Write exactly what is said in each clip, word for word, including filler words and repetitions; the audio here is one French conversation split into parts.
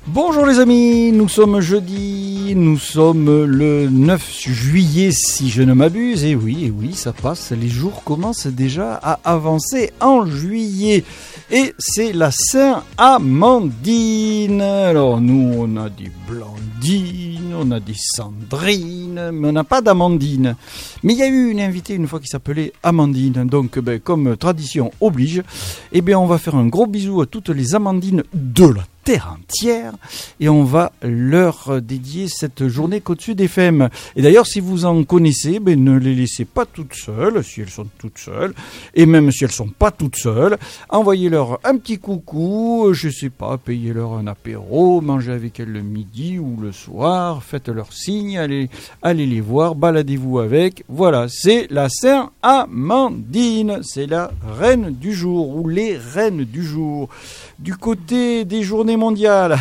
Bonjour les amis, nous sommes jeudi, nous sommes le neuf juillet si je ne m'abuse, et oui, et oui, ça passe, les jours commencent déjà à avancer en juillet, et c'est la Saint-Amandine. Alors nous on a des Blandines, on a des Sandrine, mais on n'a pas d'Amandine. Mais il y a eu une invitée une fois qui s'appelait Amandine, donc ben, comme tradition oblige, eh bien on va faire un gros bisou à toutes les Amandines de la terre entière et on va leur dédier cette journée Côte Sud F M. Et d'ailleurs, si vous en connaissez, ben, ne les laissez pas toutes seules, si elles sont toutes seules, et même si elles sont pas toutes seules, envoyez-leur un petit coucou, je sais pas, payez-leur un apéro, mangez avec elles le midi ou le soir, faites-leur signe, allez, allez les voir, baladez-vous avec. Voilà, c'est la Saint-Amandine, c'est la reine du jour ou les reines du jour. Du côté des journées mondiales,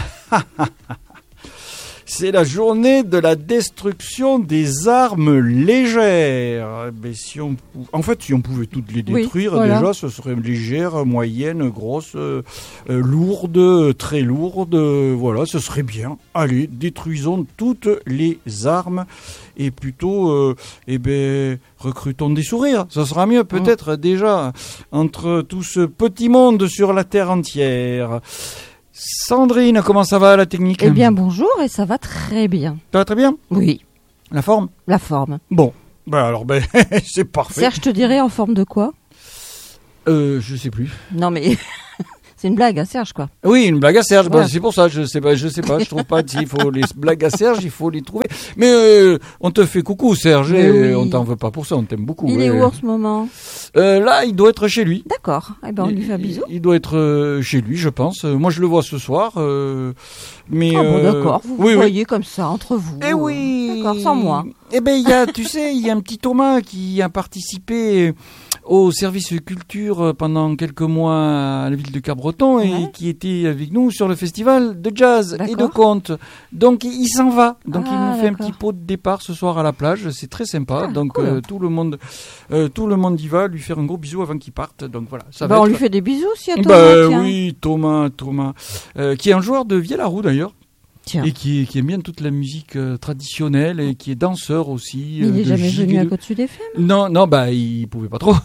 c'est la journée de la destruction des armes légères. Mais si on, en fait, si on pouvait toutes les détruire, oui, voilà. Déjà, ce serait légère, moyenne, grosse, euh, lourde, très lourde. Euh, voilà, ce serait bien. Allez, détruisons toutes les armes et plutôt, euh, eh ben, recrutons des sourires. Ça sera mieux, peut-être, mmh. déjà, entre tout ce petit monde sur la terre entière. Sandrine, comment ça va la technique ? Eh bien bonjour, et ça va très bien. Ça va très bien ? Oui. La forme ? La forme. Bon, ben alors ben c'est parfait. Serge, je te dirais en forme de quoi ? Euh, je sais plus. Non mais c'est une blague à Serge quoi. Oui, une blague à Serge, ouais. ben, c'est pour ça, je sais pas, je sais pas, je trouve pas s'il faut les blagues à Serge, il faut les trouver. Mais euh, on te fait coucou Serge, et oui. On t'en veut pas pour ça, on t'aime beaucoup. Il ouais. est où en ce moment ? Euh, là, il doit être chez lui. D'accord. Eh ben, on lui fait un bisou. Il, il doit être euh, chez lui, je pense. Euh, moi, je le vois ce soir. Euh, mais ah bon, euh, d'accord. Vous oui, vous oui. voyez comme ça entre vous. Eh oui. D'accord, sans moi. Eh ben, il y a, tu sais, il y a un petit Thomas qui a participé au service culture pendant quelques mois à la ville de Cabreton ouais. et qui était avec nous sur le festival de jazz d'accord. et de contes. Donc il s'en va. Donc ah, il nous fait d'accord. un petit pot de départ ce soir à la plage. C'est très sympa. Ah, Donc cool. euh, tout le monde, euh, tout le monde y va. Lui faire un gros bisou avant qu'il parte. Donc voilà. Ça bah, va on être... lui fait des bisous si à Thomas. Bah, tiens. Oui, Thomas, Thomas, euh, qui est un joueur de vielle-à-roue d'ailleurs. Tiens. Et qui, qui aime bien toute la musique euh, traditionnelle et qui est danseur aussi. Mais il n'est euh, jamais venu à de... Côte Sud F M ? Non, non, bah il pouvait pas trop.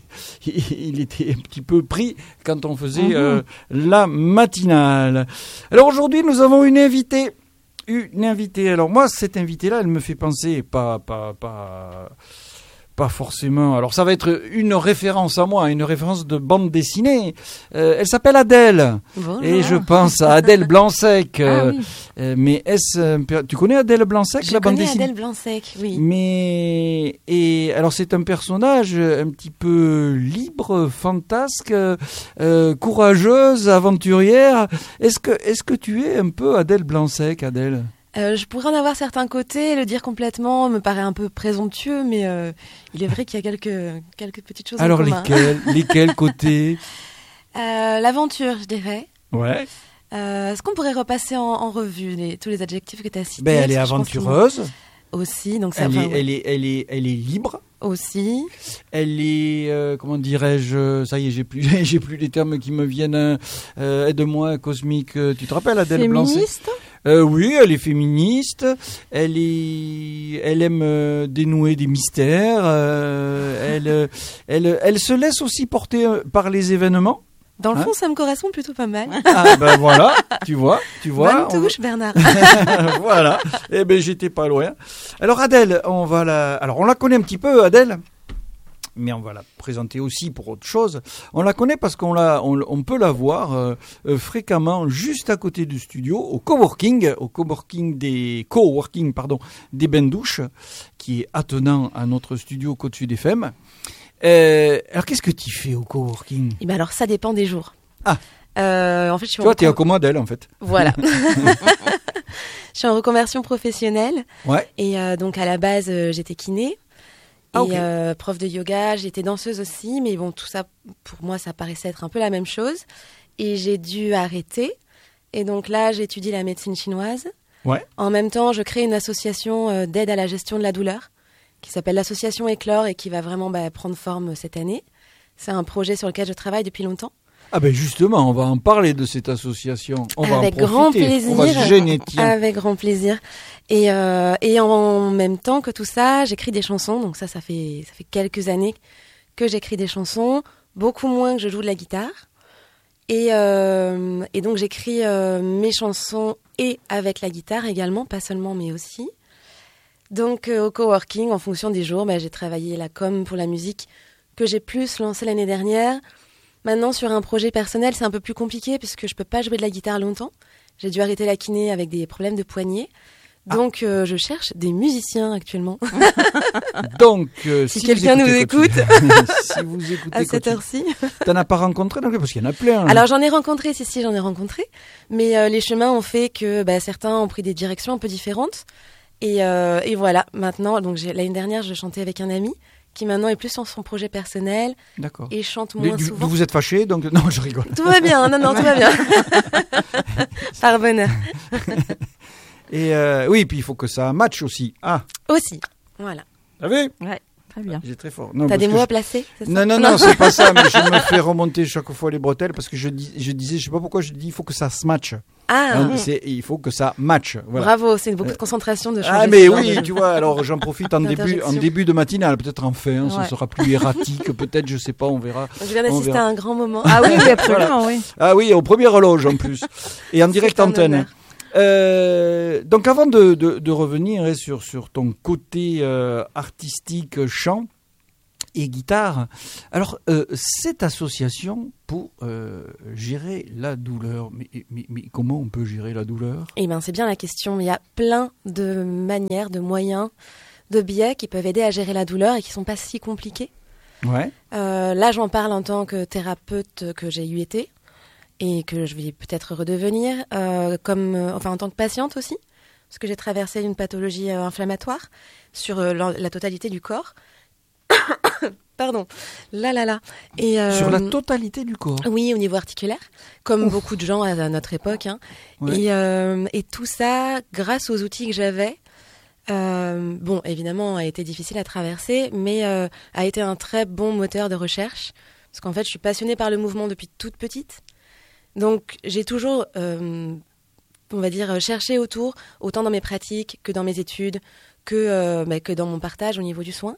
Il était un petit peu pris quand on faisait mmh. euh, la matinale. Alors aujourd'hui, nous avons une invitée. Une invitée. Alors moi, cette invitée-là, elle me fait penser, pas, pas, pas, pas forcément. Alors ça va être une référence à moi, une référence de bande dessinée. Euh, elle s'appelle Adèle. Bonjour. Et je pense à Adèle Blanc-Sec. Ah, oui. euh, mais est-ce, tu connais Adèle Blanc-Sec, je la bande dessinée ? Je connais Adèle Blanc-Sec, oui. Mais et alors c'est un personnage un petit peu libre, fantasque, euh, courageuse, aventurière. Est-ce que est-ce que tu es un peu Adèle Blanc-Sec, Adèle ? Euh, je pourrais en avoir certains côtés, le dire complètement me paraît un peu présomptueux, mais euh, il est vrai qu'il y a quelques, quelques petites choses Alors en commun. Alors lesquels, lesquels côtés euh, L'aventure, je dirais. Ouais. Euh, est-ce qu'on pourrait repasser en, en revue les, tous les adjectifs que tu as cités ? Ben, elle est aventureuse. Aussi, donc ça elle, va, est, ouais. elle, est, elle, est, elle est libre. Aussi. Elle est, euh, comment dirais-je, ça y est, j'ai plus, j'ai plus les termes qui me viennent. Euh, aide-moi, Cosmique. Tu te rappelles, Adèle Blanc-Sec ? Féministe ? Euh, oui, elle est féministe. Elle est, elle aime euh, dénouer des mystères. Euh, elle, euh, elle, elle se laisse aussi porter euh, par les événements. Dans le hein fond, ça me correspond plutôt pas mal. Ah ben voilà, tu vois, tu vois. Bonne touche, on... Bernard. Voilà. Eh ben j'étais pas loin. Alors Adèle, on va la, alors on la connaît un petit peu, Adèle. Mais on va la présenter aussi pour autre chose. On la connaît parce qu'on la, on, on peut la voir euh, euh, fréquemment juste à côté du studio, au coworking, au coworking des coworking pardon des Bains-Douches, qui est attenant à notre studio Côte Sud F M. Euh, alors qu'est-ce que tu fais au coworking ? Eh ben alors ça dépend des jours. Ah. Euh, en fait, je suis. Toi, en t'es recon... comme Adèle en fait. Voilà. Je suis en reconversion professionnelle. Ouais. Et euh, donc à la base, euh, j'étais kiné. Ah, et okay. euh, prof de yoga, j'étais danseuse aussi, mais bon, tout ça, pour moi, ça paraissait être un peu la même chose. Et j'ai dû arrêter. Et donc là, j'étudie la médecine chinoise. Ouais. En même temps, je crée une association euh, d'aide à la gestion de la douleur, qui s'appelle l'association Éclore et qui va vraiment bah, prendre forme cette année. C'est un projet sur lequel je travaille depuis longtemps. Ah ben justement, on va en parler de cette association. On va Avec en profiter. grand plaisir. On va se gêner, tiens. Avec grand plaisir. Et, euh, et en même temps que tout ça, j'écris des chansons. Donc ça, ça fait, ça fait quelques années que j'écris des chansons. Beaucoup moins que je joue de la guitare. Et, euh, et donc j'écris euh, mes chansons et avec la guitare également, pas seulement mais aussi. Donc euh, au coworking, en fonction des jours, bah, j'ai travaillé la com pour la musique que j'ai plus lancé l'année dernière. Maintenant sur un projet personnel, c'est un peu plus compliqué puisque je peux pas jouer de la guitare longtemps. J'ai dû arrêter la kiné avec des problèmes de poignet. Donc euh, je cherche des musiciens actuellement. Donc euh, si, si quelqu'un vous nous écoutez, écoute si vous écoutez à cette continue. heure-ci. T'en as pas rencontré non plus parce qu'il y en a plein. Alors j'en ai rencontré, si si j'en ai rencontré, mais euh, les chemins ont fait que bah, certains ont pris des directions un peu différentes. Et, euh, et voilà, maintenant, donc j'ai, l'année dernière, je chantais avec un ami qui maintenant est plus sur son projet personnel D'accord. et chante Mais moins du- souvent. Vous êtes fâchés, donc non, je rigole. Tout va bien, non, non, tout va bien. Par bonheur. Et euh, oui, puis il faut que ça matche aussi. Ah, Aussi, voilà. vous savez, Ouais, très bien. j'ai très fort. Non, T'as parce des que mots je- à placer, c'est ça Non, non, non, c'est pas ça, mais je me fais remonter chaque fois les bretelles parce que je, dis, je disais, je sais pas pourquoi je dis, il faut que ça se matche. Ah, Hein, c'est, il faut que ça matche. Voilà. bravo, c'est beaucoup de concentration de changer. Ah, mais ce genre oui, de- tu vois, alors j'en profite en début, en D'interjection. début de matinale, peut-être en fin, hein, Ouais. ce sera plus erratique, peut-être, je sais pas, on verra. Je viens On d'assister verra. à un grand moment. Ah oui, oui, absolument, oui. Ah oui, au premier horloge en plus, et en direct C'est un antenne. honneur. Euh, donc avant de, de, de revenir hein, sur, sur ton côté euh, artistique, chant et guitare, alors euh, cette association pour euh, gérer la douleur, mais, mais, mais comment on peut gérer la douleur? Eh ben, c'est bien la question. Il y a plein de manières, de moyens, de biais qui peuvent aider à gérer la douleur et qui sont pas si compliqués. Ouais. Euh, là, j'en parle en tant que thérapeute que j'ai eu été et que je vais peut-être redevenir, euh, comme, euh, enfin en tant que patiente aussi, parce que j'ai traversé une pathologie euh, inflammatoire sur euh, la, la totalité du corps. Pardon, là là là. Et, euh, Sur la totalité du corps. Oui, au niveau articulaire, comme Ouf. beaucoup de gens à, à notre époque. Hein. Ouais. Et, euh, et tout ça, grâce aux outils que j'avais, euh, bon, évidemment, a été difficile à traverser, mais euh, a été un très bon moteur de recherche. Parce qu'en fait, je suis passionnée par le mouvement depuis toute petite. Donc, j'ai toujours, euh, on va dire, cherché autour, autant dans mes pratiques que dans mes études, que, euh, bah, que dans mon partage au niveau du soin.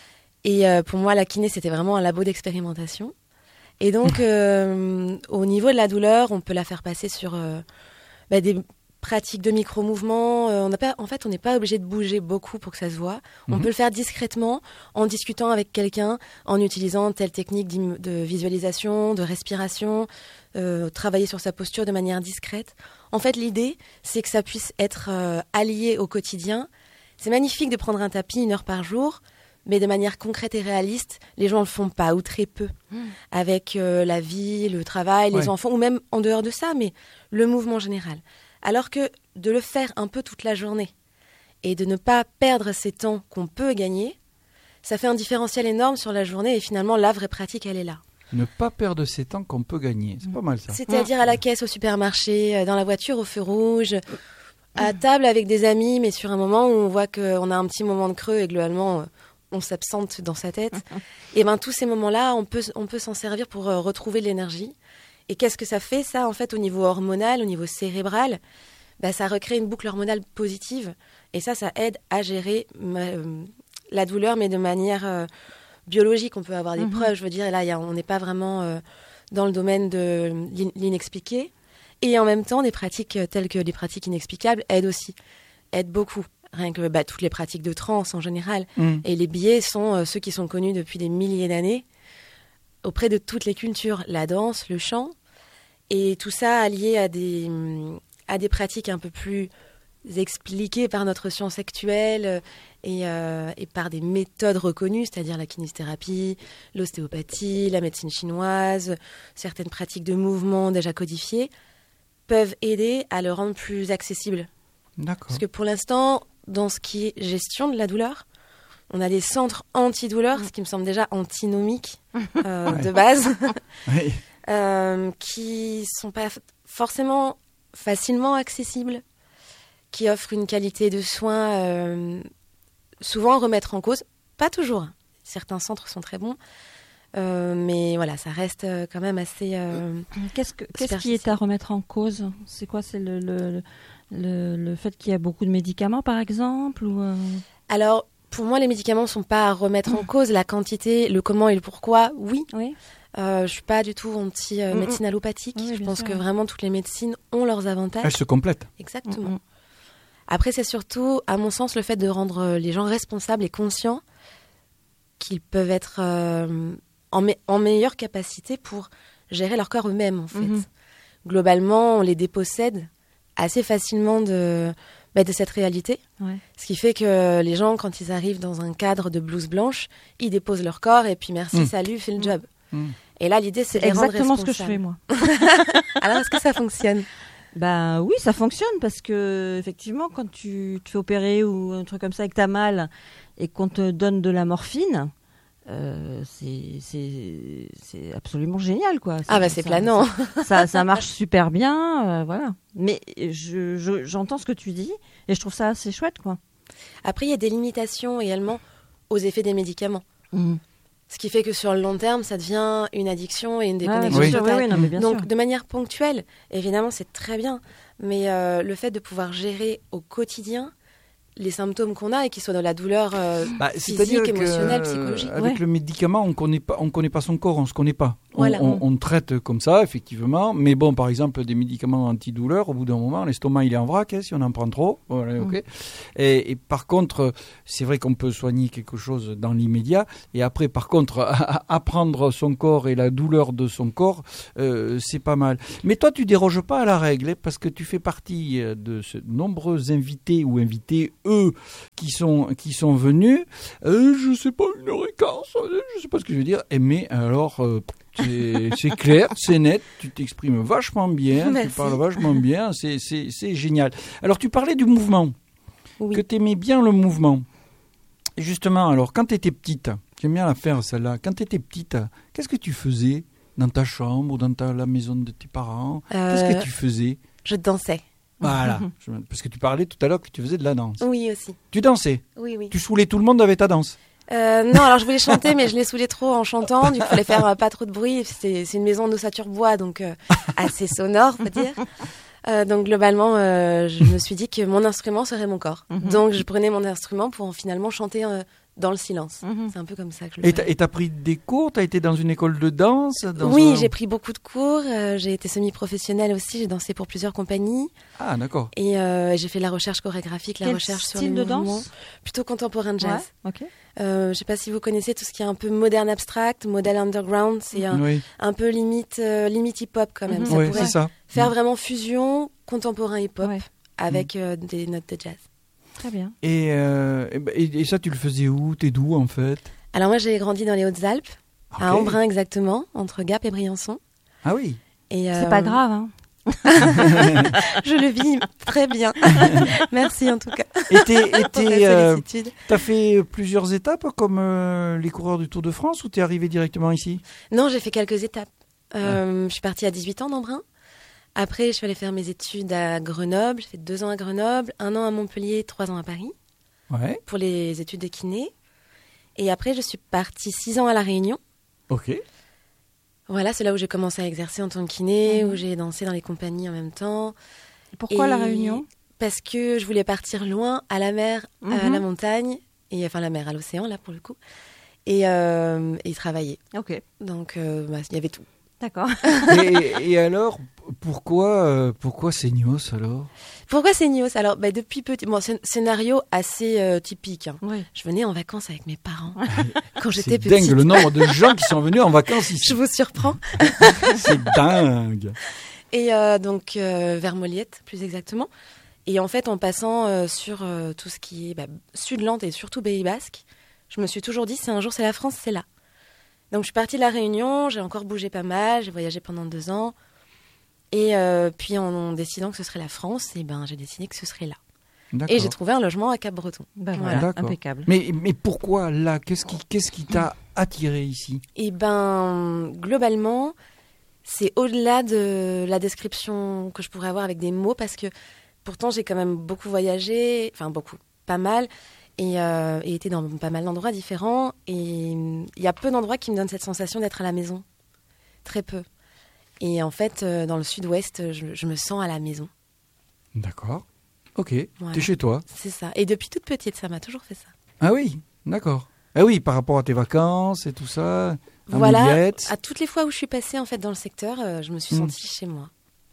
Et euh, pour moi, la kiné, c'était vraiment un labo d'expérimentation. Et donc, euh, au niveau de la douleur, on peut la faire passer sur euh, bah, des pratiques de micro-mouvements. Euh, on n'a pas, en fait, on n'est pas obligé de bouger beaucoup pour que ça se voit. On Mhm. peut le faire discrètement, en discutant avec quelqu'un, en utilisant telle technique d'im- de visualisation, de respiration, euh, travailler sur sa posture de manière discrète. En fait, l'idée, c'est que ça puisse être euh, allié au quotidien. C'est magnifique de prendre un tapis une heure par jour, mais de manière concrète et réaliste, les gens le font pas ou très peu. Mmh. Avec euh, la vie, le travail, Ouais. les enfants, ou même en dehors de ça, mais le mouvement général. Alors que de le faire un peu toute la journée et de ne pas perdre ces temps qu'on peut gagner, ça fait un différentiel énorme sur la journée et finalement la vraie pratique, elle est là. Ne pas perdre ces temps qu'on peut gagner. C'est pas mal ça. C'est-à-dire à la caisse au supermarché, euh, dans la voiture au feu rouge, à table avec des amis, mais sur un moment où on voit qu'on a un petit moment de creux et globalement euh, on s'absente dans sa tête. Et ben tous ces moments-là, on peut, on peut s'en servir pour euh, retrouver de l'énergie. Et qu'est-ce que ça fait, ça, en fait, au niveau hormonal, au niveau cérébral? Bah, ça recrée une boucle hormonale positive. Et ça, ça aide à gérer ma- euh, la douleur, mais de manière euh, biologique. On peut avoir des Mhm. preuves, je veux dire. Et là, y a- on n'est pas vraiment euh, dans le domaine de l'in- l'inexpliqué. Et en même temps, des pratiques euh, telles que les pratiques inexplicables aident aussi, aident beaucoup. Rien que bah, toutes les pratiques de transe en général. Mm. Et les biais sont euh, ceux qui sont connus depuis des milliers d'années auprès de toutes les cultures. La danse, le chant, et tout ça allié à des, hum, à des pratiques un peu plus expliquées par notre science actuelle euh, et, euh, et par des méthodes reconnues, c'est-à-dire la kinésithérapie, l'ostéopathie, la médecine chinoise, certaines pratiques de mouvement déjà codifiées, peuvent aider à le rendre plus accessible. D'accord. Parce que pour l'instant, dans ce qui est gestion de la douleur, on a des centres anti-douleur, ce qui me semble déjà antinomique euh, Ouais. de base, Oui. euh, qui sont pas f- forcément facilement accessibles, qui offrent une qualité de soins euh, souvent à remettre en cause, pas toujours. Certains centres sont très bons, Euh, mais voilà, ça reste euh, quand même assez... Euh, qu'est-ce, que, qu'est-ce qui est à remettre en cause ? C'est quoi ? C'est le, le, le, le fait qu'il y a beaucoup de médicaments, par exemple ou euh... Alors, pour moi, les médicaments ne sont pas à remettre en cause. La quantité, le comment et le pourquoi, oui. Oui. Euh, je ne suis pas du tout anti-médecine allopathique. Oui, je pense sûr. que vraiment toutes les médecines ont leurs avantages. Elles se complètent. Exactement. Mm-hmm. Après, c'est surtout, à mon sens, le fait de rendre les gens responsables et conscients qu'ils peuvent être euh, en, me- en meilleure capacité pour gérer leur corps eux-mêmes, en fait. Mm-hmm. Globalement, on les dépossède assez facilement de, bah, de cette réalité. Ouais. Ce qui fait que les gens, quand ils arrivent dans un cadre de blouse blanche, ils déposent leur corps et puis merci, Mm. salut, fais le Mm. job. Mm. Et là, l'idée, c'est C'est de les rendre exactement ce que je responsables. fais, moi. Alors, est-ce que ça fonctionne ? Ben oui, ça fonctionne parce que effectivement, quand tu te fais opérer ou un truc comme ça et que t'as mal et qu'on te donne de la morphine, euh, c'est, c'est, c'est absolument génial, quoi. Ah bah c'est ça, planant. Ça, ça, ça marche super bien, euh, voilà. Mais je, je, j'entends ce que tu dis et je trouve ça assez chouette, quoi. Après, il y a des limitations également aux effets des médicaments. Mmh. Ce qui fait que sur le long terme, ça devient une addiction et une Ouais, déconnexion bien Oui. sûr, totale. oui, oui, non, mais bien Donc, sûr. de manière ponctuelle, évidemment, c'est très bien. Mais euh, le fait de pouvoir gérer au quotidien les symptômes qu'on a et qu'ils soient de la douleur euh, Bah, physique, c'est-à-dire que, émotionnelle, euh, psychologique. Avec Ouais. le médicament, on connaît pas, on connaît pas son corps, on se connaît pas. On, Voilà. on, on traite comme ça, effectivement. Mais bon, par exemple, des médicaments antidouleurs, au bout d'un moment, l'estomac il est en vrac, hein, si on en prend trop. Voilà, ok. Mm. Et, et par contre, c'est vrai qu'on peut soigner quelque chose dans l'immédiat. Et après, par contre, apprendre son corps et la douleur de son corps, euh, c'est pas mal. Mais toi, tu déroges pas à la règle, hein, parce que tu fais partie de ces nombreux invités ou invités, eux, qui sont qui sont venus. Euh, je sais pas, une heure et quart, ça, je sais pas ce que je veux dire. Et mais alors, euh, c'est, c'est clair, c'est net, tu t'exprimes vachement bien, Merci. tu parles vachement bien, c'est, c'est, c'est génial. Alors, tu parlais du mouvement, Oui. que tu aimais bien le mouvement. Et justement, alors, quand tu étais petite, j'aime bien la faire celle-là, quand tu étais petite, qu'est-ce que tu faisais dans ta chambre ou dans ta, la maison de tes parents ? Euh, Qu'est-ce que tu faisais ? Je dansais. Voilà, Je- parce que tu parlais tout à l'heure que tu faisais de la danse. Oui, aussi. Tu dansais ? Oui, oui. Tu saoulais tout le monde avec ta danse ? Euh, non, alors je voulais chanter, mais je l'ai saoulé trop en chantant. Du coup, il fallait faire euh, pas trop de bruit. C'est, c'est une maison en ossature bois, donc euh, assez sonore, on peut dire. Euh, donc globalement, euh, je me suis dit que mon instrument serait mon corps. Mhm. Donc je prenais mon instrument pour finalement chanter euh, dans le silence. Mhm. C'est un peu comme ça que je le Et fais. t'as, et t'as pris des cours ? T'as été dans une école de danse dans Oui, un- j'ai pris beaucoup de cours. euh, j'ai été semi-professionnelle aussi. J'ai dansé pour plusieurs compagnies. Ah, d'accord. Et euh, j'ai fait de la recherche chorégraphique, la Quel recherche sur style les de mouvements. danse ? Plutôt contemporain de jazz. Ouais, ok. Euh, je ne sais pas si vous connaissez tout ce qui est un peu moderne abstract, modèle underground. C'est un, Oui, un peu limite, euh, limite hip-hop quand même. Mhm. Ça oui, pourrait c'est ça. faire vraiment fusion contemporain hip-hop Ouais, avec euh, des notes de jazz. très bien. Et, euh, et, ben, et- et ça, tu le faisais où ? T'es d'où, en fait ? Alors moi, j'ai grandi dans les Hautes-Alpes, à Ok. Embrun exactement, entre Gap et Briançon. Ah oui. Et, C'est euh, pas grave, hein. Je le vis très bien. Merci en tout cas. Et t'es, et pour t'es, ta euh, sollicitude. t'as fait plusieurs étapes comme euh, les coureurs du Tour de France ou t'es arrivé directement ici ? Non, j'ai fait quelques étapes. Euh, Je suis partie à dix-huit ans d'Embrun. Après, je suis allée faire mes études à Grenoble. J'ai fait deux ans à Grenoble, un an à Montpellier, trois ans à Paris Ouais. pour les études de kiné. Et après, je suis partie six ans à La Réunion. Ok. Voilà, c'est là où j'ai commencé à exercer en tant que kiné, Mhm. où j'ai dansé dans les compagnies en même temps. Pourquoi Et la Réunion ? Parce que je voulais partir loin, à la mer, à Mhm. la montagne, et enfin la mer, à l'océan, là pour le coup, et, euh, et travailler. Ok, Donc, euh, bah, il y avait tout. d'accord. et, et alors, pourquoi, euh, pourquoi Seignos alors ? Pourquoi Seignos ? Alors, bah, depuis petit, bon, c'est un scénario assez euh, typique. hein. Oui. Je venais en vacances avec mes parents quand j'étais C'est petite. dingue le nombre de gens qui sont venus en vacances Je ici. vous surprends. C'est dingue. Et euh, donc, euh, vers Moliette, plus exactement. Et en fait, en passant euh, sur euh, tout ce qui est bah, Sud-Lande et surtout Pays Basque, je me suis toujours dit, c'est un jour, c'est la France, c'est là. Donc, je suis partie de La Réunion, j'ai encore bougé pas mal, j'ai voyagé pendant deux ans. Et euh, puis, en, en décidant que ce serait la France, et ben, j'ai décidé que ce serait là. D'accord. Et j'ai trouvé un logement à Cap-Breton. Ben Voilà. voilà, D'accord. impeccable. Mais, mais pourquoi là ? Qu'est-ce qui, qu'est-ce qui t'a attiré ici ? Et ben, globalement, c'est au-delà de la description que je pourrais avoir avec des mots, parce que pourtant, j'ai quand même beaucoup voyagé, enfin beaucoup, pas mal. et, euh, et été dans pas mal d'endroits différents. Et il y a peu d'endroits qui me donnent cette sensation d'être à la maison. Très peu. Et en fait, euh, dans le sud-ouest, je, je me sens à la maison. D'accord. Ok, Voilà. t'es chez toi. C'est ça. Et depuis toute petite, ça m'a toujours fait ça. Ah oui, d'accord. Ah oui, par rapport à tes vacances et tout ça, à Voilà, Mouliette. à toutes les fois où je suis passée en fait dans le secteur, euh, je me suis Mm. sentie chez moi.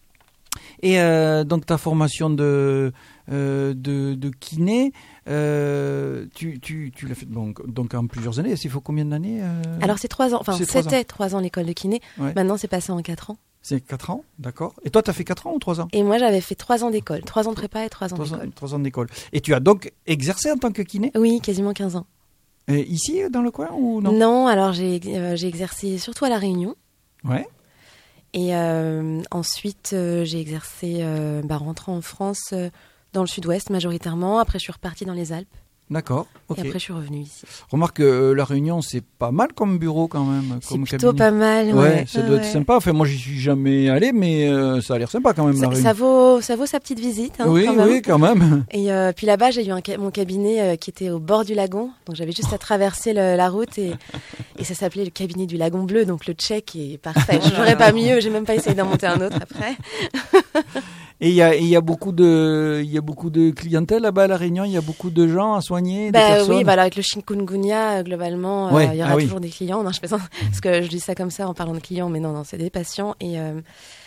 Et euh, donc ta formation de, euh, de, de kiné, euh, tu, tu, tu l'as fait donc, donc en plusieurs années. Il faut combien d'années euh Alors c'est trois ans, enfin C'est trois c'était trois ans l'école de kiné, Ouais. maintenant c'est passé en quatre ans. C'est quatre ans, d'accord. Et toi, tu as fait quatre ans ou trois ans? Et moi j'avais fait trois ans d'école, trois ans de prépa et trois ans Trois ans, d'école. trois ans d'école. Et tu as donc exercé en tant que kiné Oui, quasiment quinze ans. euh, ici, dans le coin ou non? Non, alors j'ai euh, j'ai exercé surtout à La Réunion. Ouais. Et euh, ensuite, euh, j'ai exercé, euh, bah, rentrant en France, euh, dans le sud-ouest majoritairement. Après, je suis repartie dans les Alpes. D'accord, ok. Et après, je suis revenue ici. Remarque que euh, La Réunion, c'est pas mal comme bureau quand même. C'est Comme plutôt cabinet. pas mal. Ouais, Ouais, ça ouais, doit être ouais. sympa. Enfin, moi, j'y suis jamais allé, mais euh, ça a l'air sympa quand même, La Ça, Réunion. ça vaut, ça vaut sa petite visite. Hein, oui, quand même. oui, quand même. Et euh, puis là-bas, j'ai eu un ca- mon cabinet euh, qui était au bord du lagon. Donc j'avais juste à traverser le- la route et, et ça s'appelait le cabinet du lagon bleu. Donc le check est parfait. Je n'aurais pas mieux. J'ai même pas essayé d'en monter un autre après. Et il y a, il y a beaucoup de, il y a beaucoup de clientèle là-bas à La Réunion. Il y a beaucoup de gens à soigner, des Bah personnes. oui, bah alors avec le chikungunya, euh, globalement, euh, Ouais, il y aura ah oui. toujours des clients. Non, je plaisante, parce que je dis ça comme ça en parlant de clients, mais non, non, c'est des patients. Et euh,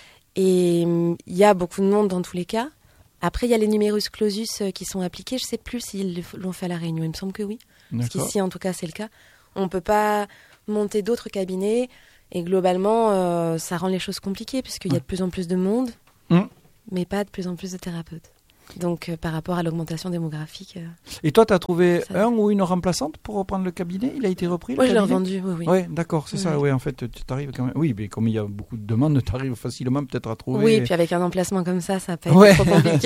et hum, il y a beaucoup de monde dans tous les cas. Après, il y a les numerus clausus euh, qui sont appliqués. Je sais plus s'ils le f- l'ont fait à La Réunion. Il me semble que oui. Parce D'accord. qu'ici, en tout cas, c'est le cas. On peut pas monter d'autres cabinets. Et globalement, euh, ça rend les choses compliquées, puisqu'il y a Ouais. de plus en plus de monde, Mm. mais pas de plus en plus de thérapeutes. Donc, euh, par rapport à l'augmentation démographique, euh, Et toi, tu as trouvé Ça- un ou une remplaçante pour reprendre le cabinet? Il a été repris? moi, le je l'ai cabinet revendu, oui, oui. Ouais, d'accord, c'est ça. Oui. Ouais, en fait, tu t'arrives quand même. Oui, mais comme il y a beaucoup de demandes, tu arrives facilement peut-être à trouver Oui, puis avec un emplacement comme ça, ça n'a pas Ouais. été trop compliqué.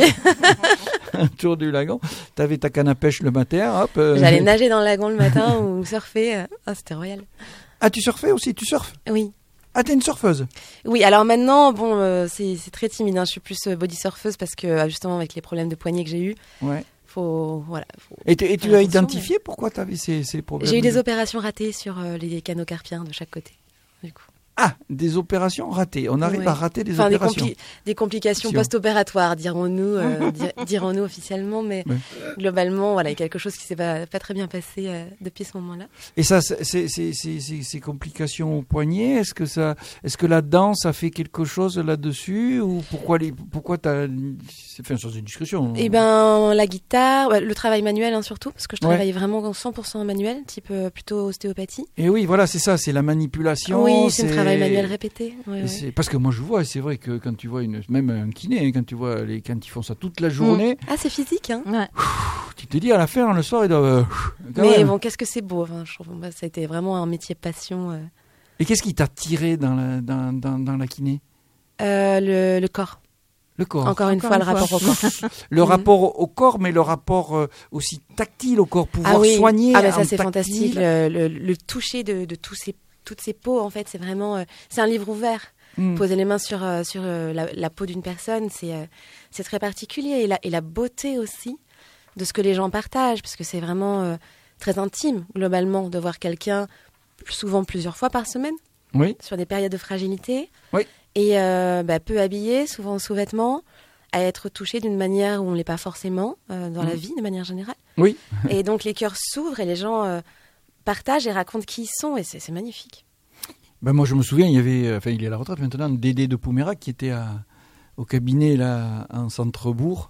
un tour du lagon. Tu avais ta canne à pêche le matin, hop. euh, J'allais nager dans le lagon le matin ou surfer. euh, Ah, c'était royal. Ah, tu surfais aussi? Tu surfes? Oui. Ah, t'es une surfeuse? Oui, alors maintenant, bon, euh, c'est c'est très timide. hein. Je suis plus euh, body surfeuse parce que, euh, justement, avec les problèmes de poignet que j'ai eu, Ouais. faut, voilà, faut- Et, tu- et tu Faire as attention, identifié pourquoi tu avais ces, ces problèmes? J'ai eu des de- opérations ratées sur euh, les canaux carpiens de chaque côté. Du coup. Ah, des opérations ratées. On arrive Ouais. à rater des Enfin, des, opérations. compli- des complications Opérations. post-opératoires, dirons-nous, euh, dir- dirons-nous officiellement, mais Ouais. globalement, voilà, il y a quelque chose qui s'est pas, pas très bien passé euh, depuis ce moment-là. Et ça, c'est- c'est- c'est- c'est- c'est- ces complications au poignet, est-ce que ça, est-ce que la danse a fait quelque chose là-dessus ou pourquoi les, pourquoi t'as, c'est fait une sorte de discussion. Eh ben, la guitare, ouais, le travail manuel hein, surtout, parce que je Ouais. travaillais vraiment cent pour cent en manuel, type euh, plutôt ostéopathie. Et oui, voilà, c'est ça, c'est la manipulation. oui, c'est un travail manuel répété. Ouais, Et ouais. c'est- Parce que moi je vois, et c'est vrai que quand tu vois une, même un kiné, hein, quand tu vois les, quand ils font ça toute la journée, Ah, c'est physique, hein. Ouais. tu te dis à la fin, le soir, ils doivent. euh, quand Mais même. bon, qu'est-ce que c'est beau. Enfin, je trouve, moi, ça a été vraiment un métier passion. euh. Et qu'est-ce qui t'a tiré dans la, dans, dans, dans la kiné? Euh, le, le corps. Le corps. Encore une Encore fois, une le rapport fois. au corps. Le Mhm. rapport au corps, mais le rapport euh, aussi tactile au corps, pouvoir ah oui. soigner. Ah, mais en ça, c'est tactile. fantastique. Le, le, le toucher de, de tous ces, toutes ces peaux, en fait, c'est vraiment. euh, c'est un livre ouvert. Mm. Poser les mains sur, euh, sur euh, la, la peau d'une personne, c'est euh, c'est très particulier. Et la, et la beauté aussi de ce que les gens partagent, parce que c'est vraiment euh, très intime, globalement, de voir quelqu'un souvent plusieurs fois par semaine, Oui. sur des périodes de fragilité, Oui. et euh, bah, peu habillé, souvent en sous-vêtements, à être touché d'une manière où on ne l'est pas forcément euh, dans Mhm. la vie, de manière générale. Oui. Et donc les cœurs s'ouvrent et les gens euh, partagent et racontent qui ils sont, et c'est c'est magnifique. Ben moi, je me souviens, il y avait, euh, enfin, il est à la retraite maintenant, Dédé de Poumerac qui était à, au cabinet là, en centre-bourg.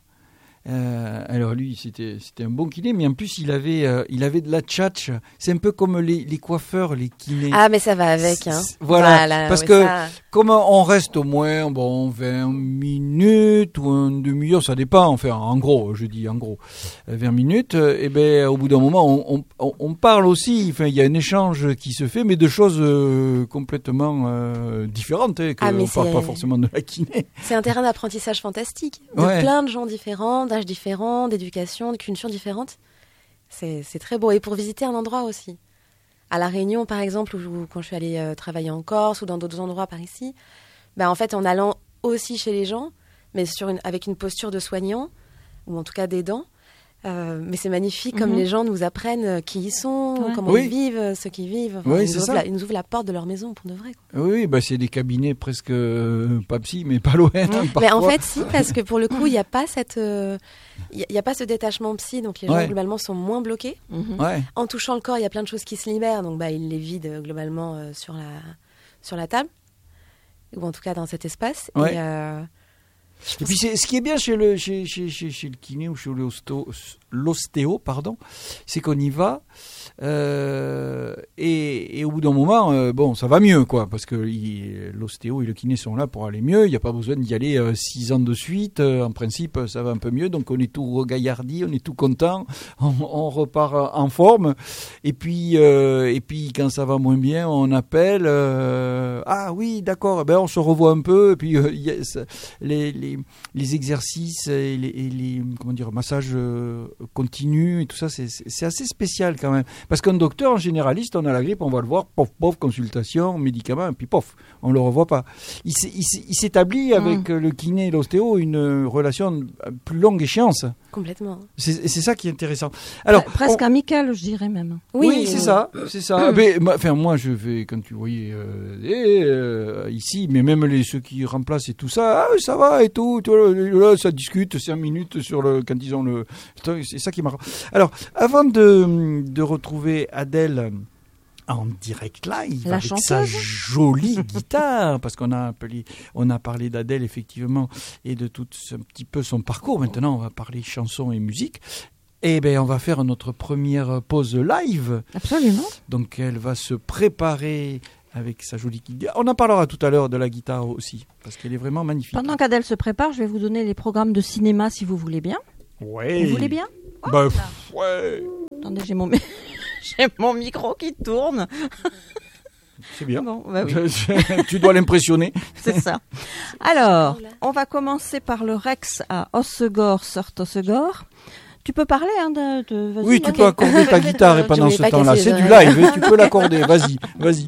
Euh, alors lui, c'était c'était un bon kiné, mais en plus il avait euh, il avait de la tchatch. C'est un peu comme les, les coiffeurs, les kinés. Ah, mais ça va avec. Hein. C'est- Voilà, parce ouais, que ça- comme on reste au moins bon vingt minutes ou une demi-heure, ça dépend. Enfin, en gros, je dis en gros euh, vingt minutes. euh, Et ben au bout d'un moment, on, on, on parle aussi. Enfin, il y a un échange qui se fait, mais de choses euh, complètement euh, différentes. Hein, que Ah, mais on parle c'est- pas forcément de la kiné. C'est un terrain d'apprentissage fantastique, de Ouais. plein de gens différents, d'âges différents, d'éducation, de cultures différentes. C'est c'est très beau. Et pour visiter un endroit aussi. À La Réunion, par exemple, ou quand je suis allée euh, travailler en Corse ou dans d'autres endroits par ici, ben, en fait, en allant aussi chez les gens, mais sur une, avec une posture de soignant, ou en tout cas d'aidant, Euh, mais c'est magnifique comme Mhm. les gens nous apprennent qui ils sont, Ouais. comment Oui. ils vivent, ce qu'ils vivent. Enfin, Oui, ils, c'est nous ouvrent ça. la, ils nous ouvrent la porte de leur maison pour de vrai. Quoi. Oui, bah c'est des cabinets presque euh, pas psy, mais pas loin. hein, Mais en parfois. fait, si, parce que pour le coup, il n'y a pas cette, il y, y a pas ce détachement psy, donc les gens Ouais. globalement sont moins bloqués. Mhm. Ouais. En touchant le corps, il y a plein de choses qui se libèrent, donc bah ils les vident globalement euh, sur la sur la table, ou en tout cas dans cet espace. Ouais. Et, euh, Et puis c'est, ce qui est bien chez le, chez, chez, chez, chez le kiné ou chez l'ostéo, l'ostéo pardon, c'est qu'on y va euh, et, et au bout d'un moment, euh, bon, ça va mieux, quoi, parce que il, l'ostéo et le kiné sont là pour aller mieux. Il n'y a pas besoin d'y aller euh, six ans de suite. Euh, en principe, ça va un peu mieux. Donc on est tout regaillardi, on est tout content, on, on repart en forme. Et puis, euh, et puis quand ça va moins bien, on appelle. Euh, ah oui, d'accord. Ben on se revoit un peu. Et puis euh, y a, ça, les, les les exercices et les, et les comment dire massages euh, continus et tout ça, c'est, c'est, c'est assez spécial quand même. Parce qu'un docteur, en généraliste, on a la grippe, on va le voir, pof, pof, consultation, médicaments, et puis pof, on le revoit pas. Il, s'est, il, s'est, il s'établit avec mmh. le kiné et l'ostéo une relation à plus longue échéance. Complètement. C'est, c'est ça qui est intéressant. Alors, presque on... amical, je dirais même. Oui, oui c'est oui. ça, c'est ça. Mais, enfin, moi, je vais, quand tu voyais euh, et, euh, ici, mais même les ceux qui remplacent et tout ça, ah, ça va et tout, tu vois, là, ça discute cinq minutes sur le quand ils ont le. C'est ça qui est marrant. Alors, avant de, de retrouver Adèle en direct live la avec chanteuse. sa jolie guitare, parce qu'on a appelé, on a parlé d'Adèle effectivement et de tout un petit peu son parcours. Maintenant, on va parler chansons et musique. Eh bien, on va faire notre première pause live. Absolument. Donc, elle va se préparer avec sa jolie guitare. On en parlera tout à l'heure de la guitare aussi, parce qu'elle est vraiment magnifique. Pendant qu'Adèle se prépare, je vais vous donner les programmes de cinéma si vous voulez bien. Ouais. Vous voulez bien ? Oh, bah, pff, ouais. Attendez, j'ai mon, j'ai mon micro qui tourne. C'est bien. Bon, bah oui. Tu dois l'impressionner. C'est ça. Alors, on va commencer par le Rex à Hossegor, Surt-Hossegor. Tu peux parler, hein, de, de... Vas-y, oui, tu okay. peux accorder ta guitare et pendant ce temps-là, c'est du live, tu peux l'accorder, vas-y, vas-y.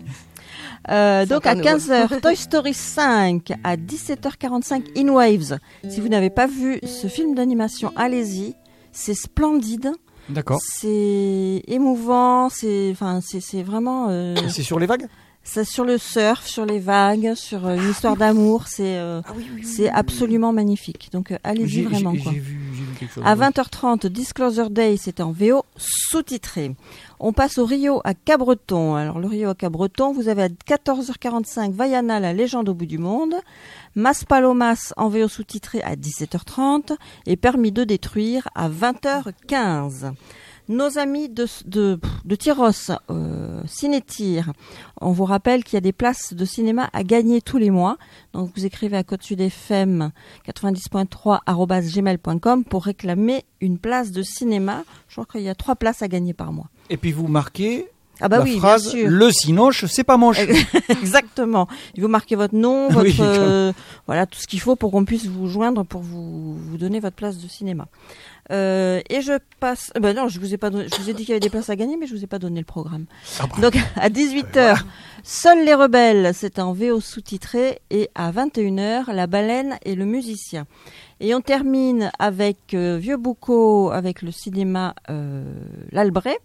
Euh, donc à quinze heures, Toy Story cinq, à dix-sept heures quarante-cinq, In Waves. Si vous n'avez pas vu ce film d'animation, allez-y, c'est splendide. D'accord. C'est émouvant, c'est, enfin, c'est, c'est vraiment... Euh... C'est sur les vagues ? C'est sur le surf, sur les vagues, sur une histoire d'amour, c'est euh, ah, oui, oui, oui, c'est oui, absolument oui. magnifique. Donc euh, allez-y j'ai, vraiment. J'ai, quoi. J'ai vu, j'ai vu quelque chose, à vingt heures trente, Disclosure Day, c'était en V O sous-titré. On passe au Rio à Cabreton. Alors le Rio à Cabreton, vous avez à quatorze heures quarante-cinq Vaiana, la légende au bout du monde. Maspalomas en V O sous-titré à dix-sept heures trente et Permis de détruire à vingt heures quinze. Nos amis de, de, de Tyros, euh, Cinétire, on vous rappelle qu'il y a des places de cinéma à gagner tous les mois. Donc vous écrivez à Côte Sud F M quatre-vingt-dix point trois arobase gmail point com pour réclamer une place de cinéma. Je crois qu'il y a trois places à gagner par mois. Et puis vous marquez ah bah la oui, phrase bien sûr. Le cinoche, c'est pas moche. Exactement. Il vous marquez votre nom, votre oui, euh, voilà tout ce qu'il faut pour qu'on puisse vous joindre pour vous, vous donner votre place de cinéma. Euh, et je passe. Ben non, je vous ai pas donné, je vous ai dit qu'il y avait des places à gagner, mais je vous ai pas donné le programme. Ah bah. Donc à dix-huit heures, euh, Seuls les rebelles, c'est en V O sous-titré, et à vingt et une heures, La baleine et le musicien. Et on termine avec euh, Vieux Boucau, avec le cinéma euh, L'Albret.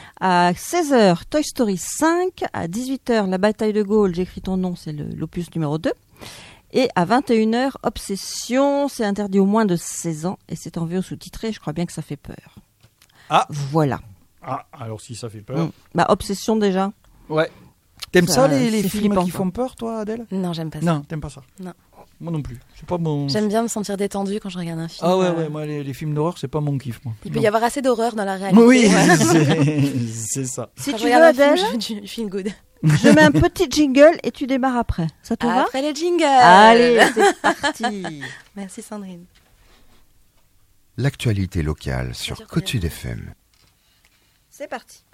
À seize heures, Toy Story cinq. À dix-huit heures, La bataille de Gaulle, j'écris ton nom, c'est le, l'opus numéro deux. Et à vingt et une heures, Obsession, c'est interdit aux moins de seize ans, et c'est en V O sous-titré, je crois bien que ça fait peur. Ah voilà. Ah, alors si ça fait peur. Mmh. Bah, Obsession déjà. Ouais. T'aimes ça, ça les, les films flippant, qui quoi. font peur, toi, Adèle ? Non, j'aime pas ça. Non, t'aimes pas ça ? Non. Moi non plus. C'est pas mon... J'aime bien me sentir détendue quand je regarde un film. Ah ouais, ouais, moi les, les films d'horreur, c'est pas mon kiff, moi. Il non. peut y avoir assez d'horreur dans la réalité. Oui, ouais. c'est, c'est ça. Si quand tu veux, Adèle, je feel good. Je mets un petit jingle et tu démarres après. Ça te va ? Après le jingle. Allez, c'est parti. Merci Sandrine. L'actualité locale sur Côte Sud F M. C'est parti.